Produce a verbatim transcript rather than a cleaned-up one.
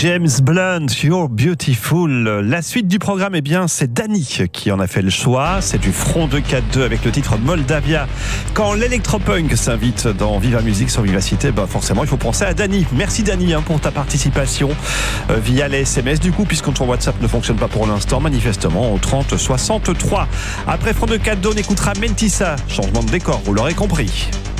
James Blunt, You're Beautiful. La suite du programme, eh bien, c'est Dany qui en a fait le choix. C'est du Front deux quatre deux avec le titre Moldavia. Quand l'électropunk s'invite dans Viva Musique sur Vivacité, ben forcément, il faut penser à Dany. Merci Dany hein, pour ta participation euh, via les S M S. Du coup, puisque ton WhatsApp ne fonctionne pas pour l'instant, manifestement, au trente soixante-trois. Après Front deux quatre deux, on écoutera Mentissa. Changement de décor, vous l'aurez compris.